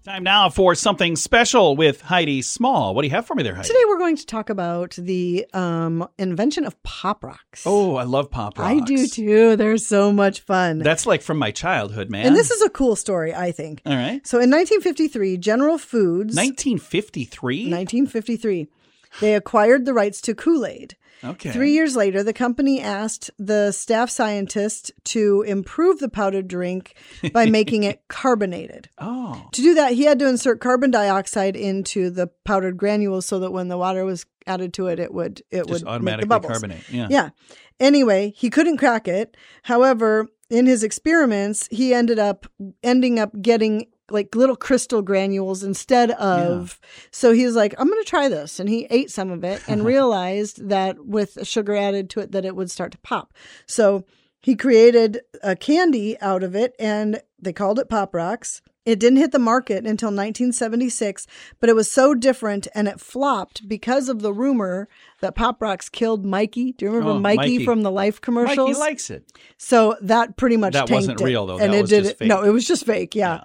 Time now for something special with Heidi Small. What do you have for me there, Heidi? Today we're going to talk about the invention of Pop Rocks. Oh, I love Pop Rocks. I do too. They're so much fun. That's like from my childhood, man. And this is a cool story, I think. All right. So in 1953, General Foods... 1953? 1953. They acquired the rights to Kool-Aid. Okay. 3 years later, the company asked the staff scientist to improve the powdered drink by making it carbonated. Oh. To do that, he had to insert carbon dioxide into the powdered granules so that when the water was added to it, it would automatically make the bubbles. carbonate. Yeah. Anyway, he couldn't crack it. However, in his experiments, he ending up getting like little crystal granules instead of, so he was like, I'm going to try this. And he ate some of it and realized that with sugar added to it, that it would start to pop. So he created a candy out of it and they called it Pop Rocks. It didn't hit the market until 1976, but it was so different and it flopped because of the rumor that Pop Rocks killed Mikey. Do you remember Mikey from the Life commercials? Mikey likes it. So that pretty much tanked it. That wasn't real though. And that was just fake. No, it was just fake. Yeah.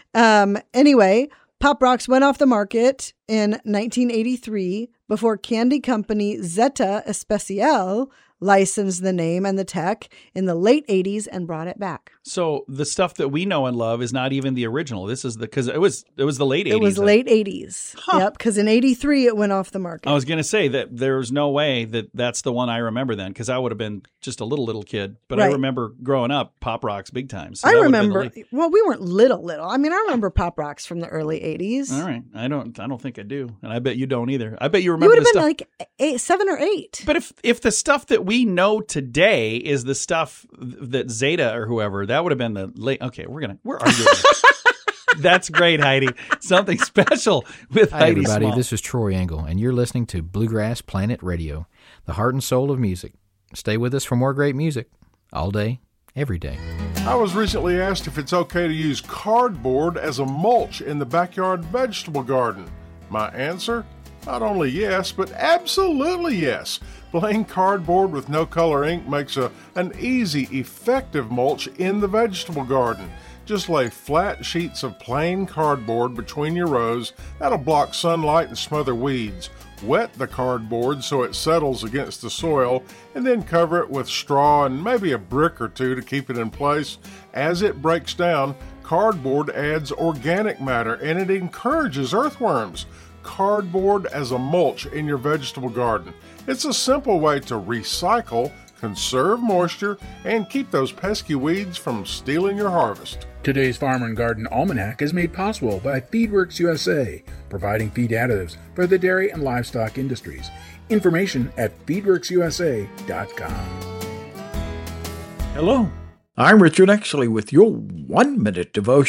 Anyway, Pop Rocks went off the market in 1983 before candy company Zeta Especial licensed the name and the tech in the late 80s and brought it back. So the stuff that we know and love is not even the original. This is because it was the late 80s. It was late 80s. Huh. Yep, because in 83 it went off the market. I was going to say that there's no way that that's the one I remember then, because I would have been just a little kid. But Right. I remember growing up Pop Rocks big time. So I that would have been remember. Well, we weren't little. I mean, I remember Pop Rocks from the early 80s. All right. I don't think I do. And I bet you don't either. I bet you You remember would the have been stuff. like 7 or 8. But if the stuff that we know today is the stuff that Zeta or whoever, that would have been the late. Okay, we're arguing. That's great, Heidi. Something special with Hi, Heidi everybody. Small. This is Troy Engel, and you're listening to Bluegrass Planet Radio, the heart and soul of music. Stay with us for more great music all day, every day. I was recently asked if it's okay to use cardboard as a mulch in the backyard vegetable garden. My answer? Not only yes, but absolutely yes. Plain cardboard with no color ink makes an easy, effective mulch in the vegetable garden. Just lay flat sheets of plain cardboard between your rows. That'll block sunlight and smother weeds. Wet the cardboard so it settles against the soil, and then cover it with straw and maybe a brick or two to keep it in place. As it breaks down, cardboard adds organic matter and it encourages earthworms. Cardboard as a mulch in your vegetable garden. It's a simple way to recycle, conserve moisture, and keep those pesky weeds from stealing your harvest. Today's Farmer and Garden Almanac is made possible by FeedWorks USA, providing feed additives for the dairy and livestock industries. Information at feedworksusa.com. Hello, I'm Richard Exley with your 1-minute devotion